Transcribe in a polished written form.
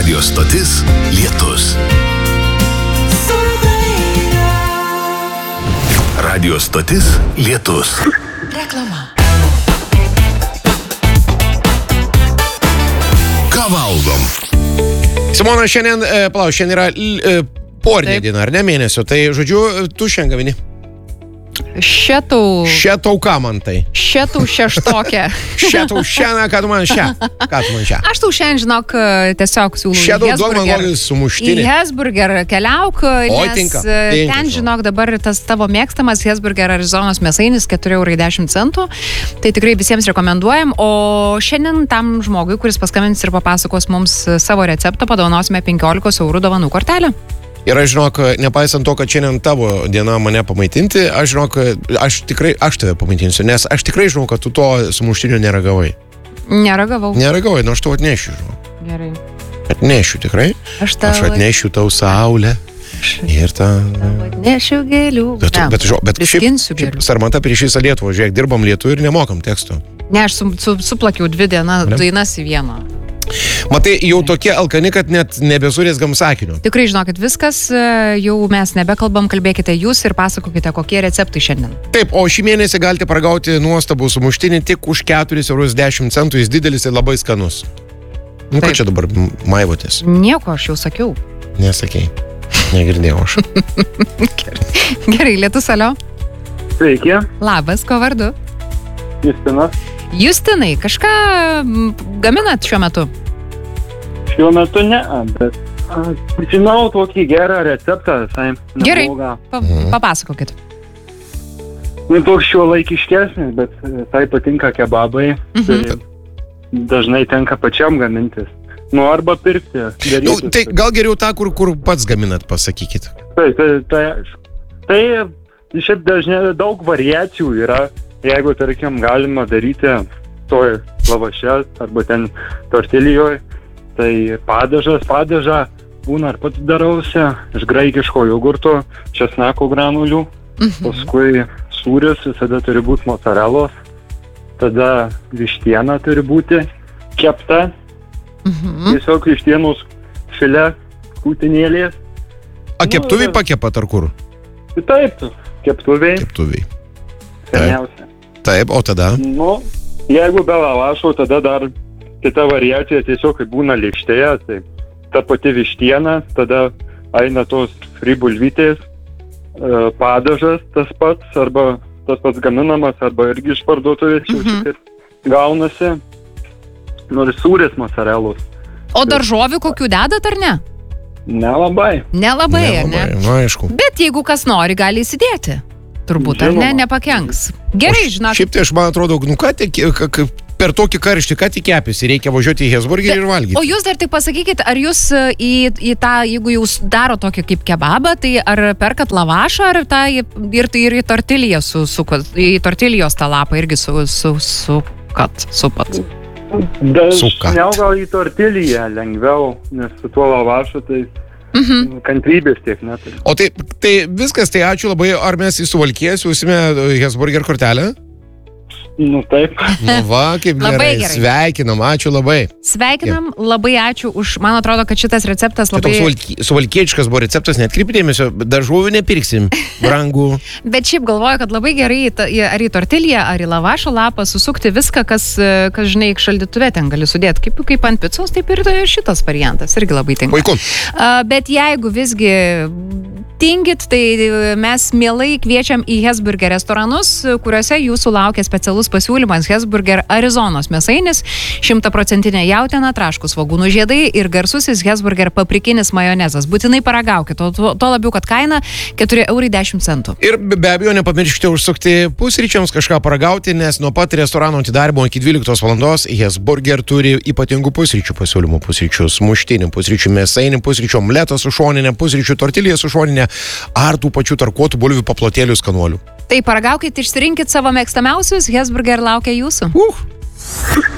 Radio stotis Lietus. Radio stotis Lietus. Reklama. Ką valgom? Simona, šiandien yra porinė diena, ar ne mėnesio? Tai, žodžiu, tu šiandien gavini. Šetau ką man tai? Šetau šeštokė. Šetau šiandien, ką tu man šią? Aš tau šiandien, žinok, tiesiog siūlau Šetau duok man kokį sumuštinį. Į Hesburger keliauk, nes tinka. Ten, žinok, dabar tas tavo mėgstamas Hesburger Arizonos mėsainis 4,10 €. Tai tikrai visiems rekomenduojam. O šiandien tam žmogui, kuris paskambins ir papasakos mums savo receptą, padovanosime 15 € dovanų kortelę. Ir aš žinok, nepaisant to, kad šiandien tavo diena mane pamaitinti, aš žinok, aš tave pamaitinsiu, nes aš tikrai žinau, kad tu to sumuštinio neragavai. Neragavai, nu aš tau atnešiu, žinok. Gerai. Atnešiu tikrai. Aš atnešiu tau saulę. Ir tą... Atnešiu gėlių. Bet šiaip Sarmata prieš visą Lietuvą, žiūrėk, dirbam Lietuvoje ir nemokam teksto. Ne, aš suplakiau 2 dainas į vieną. Matai, jau tokie alkani, kad net nebesurėsgam sakinių. Tikrai žinokit, viskas, jau mes nebekalbam, kalbėkite jūs ir pasakokite, kokie receptai šiandien. Taip, o šį mėnesį galite paragauti nuostabų sumuštinį tik už 4,10 €, jis didelis ir labai skanus. Nu, ką čia dabar maivotės? Nieko, aš jau sakiau. Nesakei, negirdėjau aš. Gerai, Lietus, alio. Sveiki. Labas, ko vardu? Justinas. Justinai, kažką gaminat šiuo metu? Šiuo metu ne, bet žinau tokį gerą receptą visai. Gerai, papasakokit. Toks šiuolaikiškesnis, bet tai patinka kebabai. Tai dažnai tenka pačiam gamintis. Nu, arba pirkti. Tai gal geriau tą, kur pats gaminat, pasakykit. Tai šiaip dažnai daug variacijų yra. Jeigu, tarkim, galima daryti toj lavaše arba ten tortilijoj, tai padažą būna ir pats darausi iš graikiško jogurto, česnako granulių, paskui sūris visada turi būti mocarelos, tada vištiena turi būti kepta, tiesiog vištienos filė kūtinėlės. A keptuviai pakepat ar kur? Taip, keptuviai. Seniausia. Taip, o tada? Nu, jeigu be lavašo, tada dar kita variacija tiesiog kaip būna lėkštėje, tai ta pati vištiena, tada eina tos fribulvytės, padažas tas pats, arba tas pats gaminamas, arba irgi iš parduotuvės jau šitaip gaunasi, nors sūris mocarelos. O daržovių kokių dedat ar ne? Nelabai, ar ne? Nu, aišku. Bet jeigu kas nori, gali įsidėti. Turbūt, ar ne, nepakenks. Gerai, žinok. Šiaip tai aš man atrodo, nu ką tik, per tokį karštį, ką tik kepėsi, reikia važiuoti į Hesburgerį ir valgyti. O jūs dar tik pasakykit, ar jūs į tą, jeigu jūs daro tokį kaip kebabą, tai ar perkat lavašą, ar tą ir į tortiliją į tortilijos tą lapą irgi supat? Dažniau gal į tortiliją lengviau, nes su tuo lavašu tai... kantrybės tiek neturi. O tai viskas, tai ačiū labai. Ar mes į Suvalkiją siūsime Hesburger kortelę? Nu taip. Nu va, kaip gerai. Sveikinam, ačiū labai. Sveikinam, labai ačiū už, man atrodo, kad šitas receptas labai... Suvalkiečikas buvo receptas, neatkreipkite dėmesio, daržovių nepirksim, brangų. Bet šiaip galvoju, kad labai gerai ar į tortiliją, ar į lavašo lapą susukti viską, kas žinai, šaldytuve ten gali sudėti. Kaip ant picos, taip ir šitas variantas irgi labai tinka. Puiku. Bet jeigu visgi tingit, tai mes mielai kviečiam į Hesburger restoranus, kuriuose jūsų laukia specialus pasiūlymas Hesburger Arizonos mėsainis, 100% jautiena, traškus svogūnų žiedai ir garsusis Hesburger paprikinis majonezas. Būtinai paragaukit, to labiau, kad kaina 4,10 €. Ir be abejo, nepamirškite užsukti pusryčiams kažką paragauti, nes nuo pat restorano atidarymo iki 12 valandos Hesburger turi ypatingų pusryčių pasiūlymų. Pusryčių sumuštinį, pusryčių mėsainį, pusryčių omletą su šoninė, pusryčių tortiliją su šoninė, ar tų pačių tarkuotų bulvių paplotėlių skanuolių. Tai paragaukit, išsirinkit savo mėgstamiausius, Hesburger laukia jūsų.